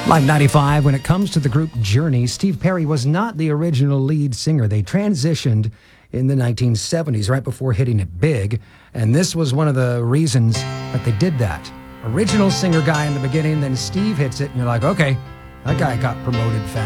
Live 95, when it comes to the group Journey, Steve Perry was not the original lead singer. They transitioned in the 1970s, right before hitting it big, and this was one of the reasons that they did that. Original singer guy in the beginning, then Steve hits it, and you're like, okay, that guy got promoted fast.